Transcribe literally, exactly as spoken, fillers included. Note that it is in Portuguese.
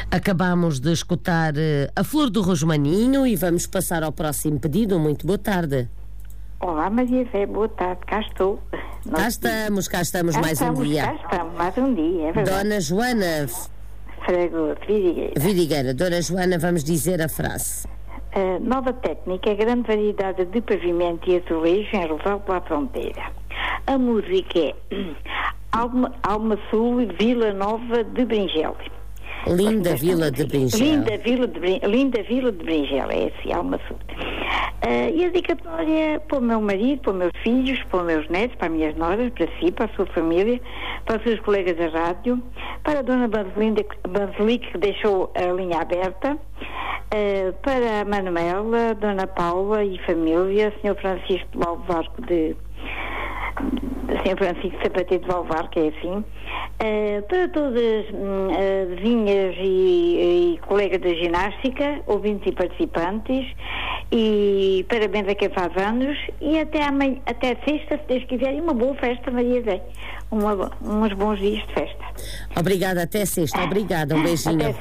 Acabamos de escutar uh, a Flor do Rosmaninho e vamos passar ao próximo pedido. Muito boa tarde. Olá, Maria Zé, boa tarde, cá estou. Cá Nós... estamos, cá estamos cá mais estamos, um dia. Cá estamos, mais um dia, é verdade. Dona Joana Fragoso, Vidigueira. Vidigueira. Dona Joana, vamos dizer a frase. Uh, nova técnica, grande variedade de pavimento e azulejo em Rosal pela Fronteira. A música é Alma, Alma Sul, Vila Nova de Bringel. Linda Vila de Bringel. Linda Vila de Bringel, Linda Vila de Bringel, é assim, Alma Sul. Uh, e a dedicatória para o meu marido, para os meus filhos, para os meus netos, para as minhas noras, para si, para a sua família, para os seus colegas da rádio, para a dona Banzelique, que deixou a linha aberta, uh, para a Manuela, dona Paula e família, senhor Francisco de Valvarco de senhor Francisco Sapateiro de Valvar, que é assim, uh, para todas uh, vizinhas e, e colegas da ginástica, ouvintes e participantes, e parabéns a quem faz anos, e até amanhã, até sexta, se Deus quiser, e uma boa festa, Maria Zé. Uma, uns bons dias de festa. Obrigada, até sexta. Obrigada, um beijinho. Até